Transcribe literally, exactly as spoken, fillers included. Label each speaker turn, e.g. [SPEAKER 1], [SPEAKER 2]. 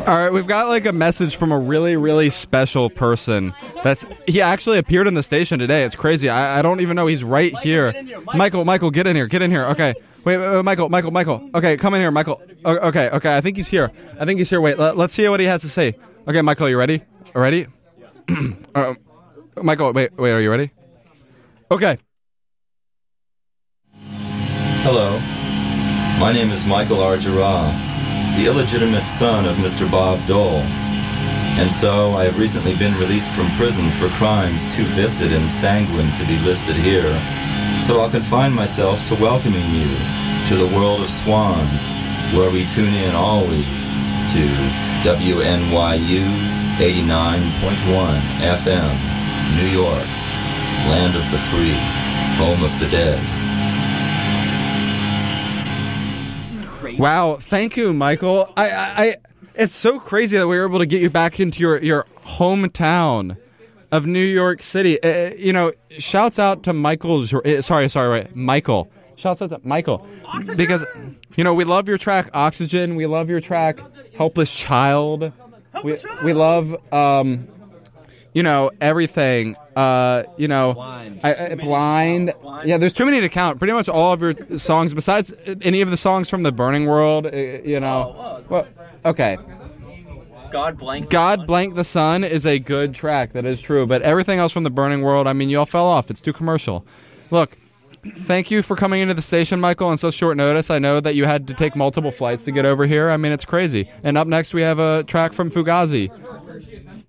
[SPEAKER 1] All right, we've got like a message from a really, really special person. That's he actually appeared in the station today. It's crazy. I, I don't even know he's right here. Michael, Michael, get in here. Get in here. Okay. Wait, wait, wait, Michael, Michael, Michael. Okay, come in here, Michael. O- Okay, okay. I think he's here. I think he's here. Wait, let, let's see what he has to say. Okay, Michael, you ready? Ready? uh, Michael, wait, wait. Are you ready? Okay.
[SPEAKER 2] Hello. My name is Michael Argerah, the illegitimate son of Mister Bob Dole, and so I have recently been released from prison for crimes too viscid and sanguine to be listed here, so I'll confine myself to welcoming you to the world of swans, where we tune in always to W N Y U eighty-nine point one F M, New York, land of the free, home of the dead.
[SPEAKER 1] Wow, thank you, Michael. I, I, I, it's so crazy that we were able to get you back into your, your hometown of New York City. Uh, you know, shouts out to Michael's. Uh, sorry, sorry, right, Michael. Shouts out to Michael. Oxygen! Because, you know, we love your track Oxygen. We love your track Helpless Child.
[SPEAKER 3] Helpless
[SPEAKER 1] we,
[SPEAKER 3] Child.
[SPEAKER 1] we love, um, you know, everything. Uh, you know,
[SPEAKER 3] Blind.
[SPEAKER 1] I, I, blind. blind. Yeah, there's too many to count. Pretty much all of your songs, besides any of the songs from the Burning World, uh, you know.
[SPEAKER 3] Oh,
[SPEAKER 1] well, okay.
[SPEAKER 3] God blank.
[SPEAKER 1] God Blank the Sun is a good track. That is true. But everything else from the Burning World, I mean, you all fell off. It's too commercial. Look, thank you for coming into the station, Michael, on so short notice. I know that you had to take multiple flights to get over here. I mean, it's crazy. And up next, we have a track from Fugazi.